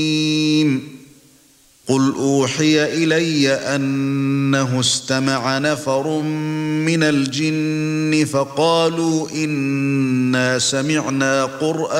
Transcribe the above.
قُلْ أُوحِيَ إِلَيَّ أَنَّهُ اسْتَمَعَ نَفَرٌ مِنَ الْجِنِّ فَقَالُوا إِنَّا سَمِعْنَا قُرْآنًا